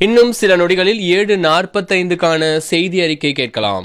இன்னும் சில நொடிகளில் 7:45க்கான செய்தி அறிக்கை கேட்கலாம்.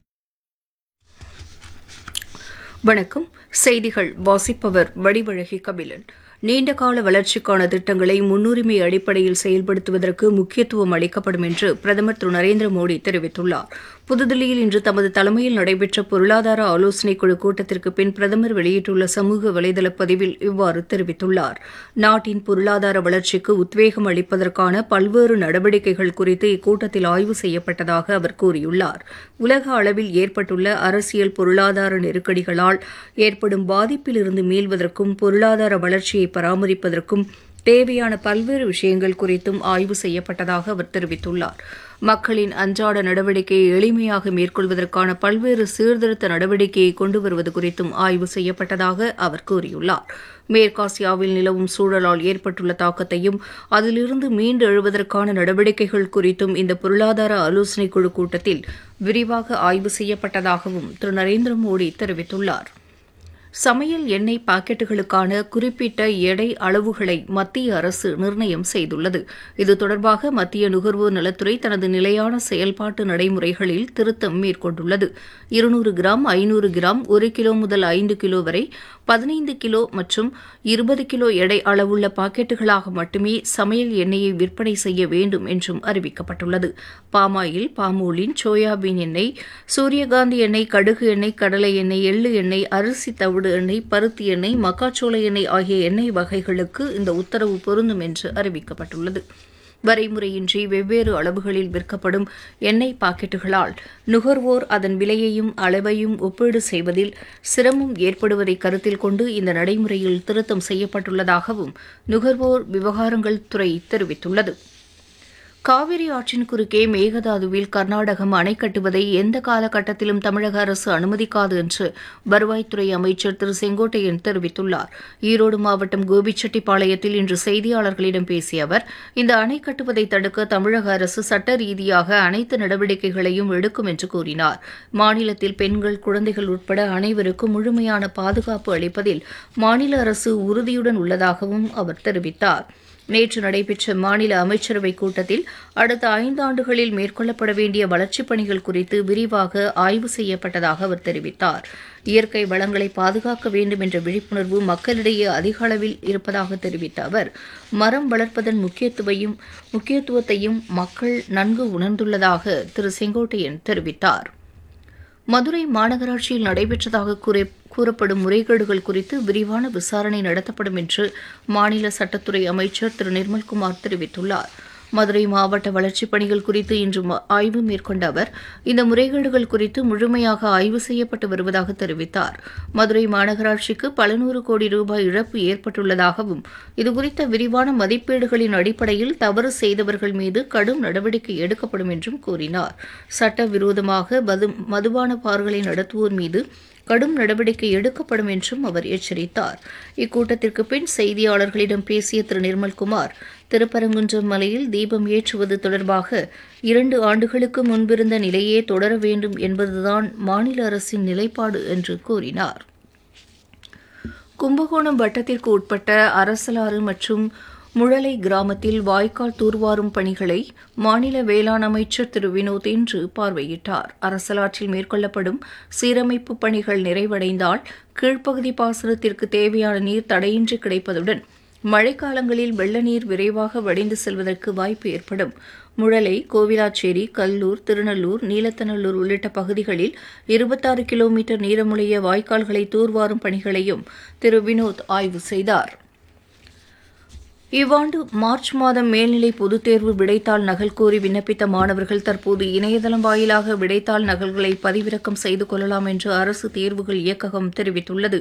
வணக்கம். செய்திகள் வாசிப்பவர் வடிவழகி கபிலன். நீண்டகால வளர்ச்சிக்கான திட்டங்களை முன்னுரிமை அடிப்படையில் செயல்படுத்துவதற்கு முக்கியத்துவம் அளிக்கப்படும் என்று பிரதமர் திரு நரேந்திர மோடி தெரிவித்துள்ளார். புதுதில்லியில் இன்று தமது தலைமையில் நடைபெற்ற பொருளாதார ஆலோசனைக் குழு கூட்டத்திற்கு பின் பிரதமர் வெளியிட்டுள்ள சமூக வலைதள பதிவில் இவ்வாறு தெரிவித்துள்ளார். நாட்டின் பொருளாதார வளர்ச்சிக்கு உத்வேகம் அளிப்பதற்கான பல்வேறு நடவடிக்கைகள் குறித்து இக்கூட்டத்தில் ஆய்வு செய்யப்பட்டதாக அவர் கூறியுள்ளார். உலக அளவில் ஏற்பட்டுள்ள அரசியல் பொருளாதார நெருக்கடிகளால் ஏற்படும் பாதிப்பிலிருந்து மீள்வதற்கும் பொருளாதார வளர்ச்சியை பராமரிப்பதற்கும் தேவையான பல்வேறு விஷயங்கள் குறித்தும் ஆய்வு செய்யப்பட்டதாக அவர் தெரிவித்துள்ளார். மக்களின் அன்றாட நடவடிக்கையை எளிமையாக மேற்கொள்வதற்கான பல்வேறு சீர்திருத்த நடவடிக்கையை கொண்டு வருவது குறித்தும் ஆய்வு செய்யப்பட்டதாக அவர் கூறியுள்ளார். மேற்காசியாவில் நிலவும் சூழலால் ஏற்பட்டுள்ள தாக்கத்தையும் அதிலிருந்து மீண்டு எழுவதற்கான நடவடிக்கைகள் குறித்தும் இந்த பொருளாதார ஆலோசனைக் குழு கூட்டத்தில் விரிவாக ஆய்வு செய்யப்பட்டதாகவும் திரு நரேந்திர மோடி தெரிவித்துள்ளார். சமையல் எண்ணெய் பாக்கெட்டுகளுக்கான குறிப்பிட்ட எடை அளவுகளை மத்திய அரசு நிர்ணயம் செய்துள்ளது. இது தொடர்பாக மத்திய நுகர்வோர் நலத்துறை தனது நிலையான செயல்பாட்டு நடைமுறைகளில் திருத்தம் மேற்கொண்டுள்ளது. 200 கிராம், 500 கிராம், 1 கிலோ முதல் 5 கிலோ வரை, 15 கிலோ மற்றும் 20 கிலோ எடை அளவுள்ள பாக்கெட்டுகளாக மட்டுமே சமையல் எண்ணெயை விற்பனை செய்ய வேண்டும் என்றும் அறிவிக்கப்பட்டுள்ளது. பாமாயில், பாமோலின், சோயாபீன் எண்ணெய், சூரியகாந்தி எண்ணெய், கடுகு எண்ணெய், கடலை எண்ணெய், எள்ளு எண்ணெய், அரிசி தவிடு எண்ணெய், பருத்தி எண்ணெய், மக்காச்சோள எண்ணெய் ஆகிய எண்ணெய் வகைகளுக்கு இந்த உத்தரவு பொருந்தும் என்று அறிவிக்கப்பட்டுள்ளது. வரைமுறையின்றி வெவ்வேறு அளவுகளில் விற்கப்படும் எண்ணெய் பாக்கெட்டுகளால் நுகர்வோர் அதன் விலையையும் அளவையும் ஒப்பீடு செய்வதில் சிரமம் ஏற்படுவதை கருத்தில் கொண்டு இந்த நடைமுறையில் திருத்தம் செய்யப்பட்டுள்ளதாகவும் நுகர்வோர் விவகாரங்கள் துறை தெரிவித்துள்ளது. காவிரி ஆற்றின் குறுக்கே மேகதாதுவில் கர்நாடகம் அணை கட்டுவதை எந்த காலகட்டத்திலும் தமிழக அரசு அனுமதிக்காது என்று வருவாய்த்துறை அமைச்சர் திரு செங்கோட்டையன் தெரிவித்துள்ளார். ஈரோடு மாவட்டம் கோபிச்செட்டிப்பாளையத்தில் இன்று செய்தியாளர்களிடம் பேசிய அவர், இந்த அணை கட்டுவதை தடுக்க தமிழக அரசு சட்ட ரீதியாக அனைத்து நடவடிக்கைகளையும் எடுக்கும் என்று கூறினார். மாநிலத்தில் பெண்கள், குழந்தைகள் உட்பட அனைவருக்கும் முழுமையான பாதுகாப்பு அளிப்பதில் மாநில அரசு உறுதியுடன் உள்ளதாகவும் அவர் தெரிவித்தார். நேற்று நடைபெற்ற மாநில அமைச்சரவைக் கூட்டத்தில் அடுத்த 5 ஆண்டுகளில் மேற்கொள்ளப்பட வேண்டிய வளர்ச்சிப் பணிகள் குறித்து விரிவாக ஆய்வு செய்யப்பட்டதாக அவர் தெரிவித்தார். இயற்கை வளங்களை பாதுகாக்க வேண்டும் என்ற விழிப்புணர்வு மக்களிடையே அதிக அளவில் இருப்பதாக தெரிவித்த அவர், மரம் வளர்ப்பதன் முக்கியத்துவத்தையும் மக்கள் நன்கு உணர்ந்துள்ளதாக திரு செங்கோட்டையன் தெரிவித்தார். மதுரை மாநகராட்சியில் நடைபெற்றதாக கூறப்படும் முறைகேடுகள் குறித்து விரிவான விசாரணை நடத்தப்படும் என்று மாநில சட்டத்துறை அமைச்சர் திரு நிர்மல்குமார் தெரிவித்துள்ளார். மதுரை மாவட்ட வளர்ச்சிப் பணிகள் குறித்து இன்று ஆய்வு மேற்கொண்ட அவர், இந்த முறைகேடுகள் குறித்து முழுமையாக ஆய்வு செய்யப்பட்டு வருவதாக தெரிவித்தார். மதுரை மாநகராட்சிக்கு பல நூறு கோடி ரூபாய் இழப்பு ஏற்பட்டுள்ளதாகவும் இதுகுறித்த விரிவான மதிப்பீடுகளின் அடிப்படையில் தவறு செய்தவர்கள் மீது கடும் நடவடிக்கை எடுக்கப்படும் என்றும் கூறினார். சட்டவிரோதமாக மதுபான பார்களை நடத்துவோர் மீது கடும் நடவடிக்கை எடுக்கப்படும் என்றும் அவர் எச்சரித்தார். இக்கூட்டத்திற்கு பின் செய்தியாளர்களிடம் பேசிய திரு நிர்மல்குமார், திருப்பரங்குன்றம் மலையில் தீபம் ஏற்றுவது தொடர்பாக 2 ஆண்டுகளுக்கு முன்பிருந்த நிலையே தொடர வேண்டும் என்பதுதான் மாநில அரசின் நிலைப்பாடு என்று கூறினார். கும்பகோணம் வட்டத்திற்கு உட்பட்ட அரசலாறு மற்றும் முழலை கிராமத்தில் வாய்க்கால் தூர்வாரும் பணிகளை மாநில வேளாண் அமைச்சர் திரு வினோத் இன்று பார்வையிட்டார். அரசலாற்றில் மேற்கொள்ளப்படும் சீரமைப்பு பணிகள் நிறைவடைந்தால் கீழ்ப்பகுதி பாசனத்திற்கு தேவையான நீர் தடையின்றி கிடைப்பதுடன் மழைக்காலங்களில் வெள்ள நீர் விரைவாக வடிந்து செல்வதற்கு வாய்ப்பு ஏற்படும். முழலை, கோவிலாச்சேரி, கல்லூர், திருநள்ளூர், நீலத்தநல்லூர் உள்ளிட்ட பகுதிகளில் 26 கிலோமீட்டர் நீளமுடைய வாய்க்கால்களை தூர்வாரும் பணிகளையும் திரு வினோத் ஆய்வு செய்தார். இவ்வாண்டு மார்ச் மாதம் மேல்நிலை பொதுத் தேர்வு விடைத்தாள் நகல் கோரி விண்ணப்பித்த மாணவர்கள் தற்போது இணையதளம் வாயிலாக விடைத்தாள் நகல்களை பதிவிறக்கம் செய்து கொள்ளலாம் என்று அரசு தேர்வுகள் இயக்ககம் தெரிவித்துள்ளது.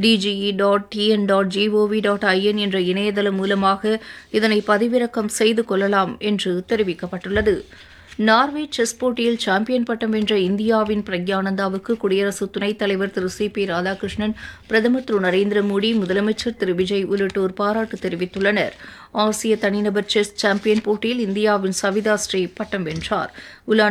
dge.tn.gov.in என்ற இணையதளம் மூலமாக இதனை பதிவிறக்கம் செய்து கொள்ளலாம் என்று தெரிவிக்கப்பட்டுள்ளது. நார்வே செஸ் போட்டியில் சாம்பியன் பட்டம் வென்ற இந்தியாவின் பிரக்யானந்தாவுக்கு குடியரசு துணைத் தலைவர் திரு சி.பி. ராதாகிருஷ்ணன், பிரதமர் திரு நரேந்திர மோடி, முதலமைச்சர் திரு விஜய் உள்ளிட்டோர் பாராட்டு தெரிவித்துள்ளனர். ஆசிய தனிநபர் செஸ் சாம்பியன் போட்டியில் இந்தியாவின் சவிதா ஸ்ரீ பட்டம் வென்றார்.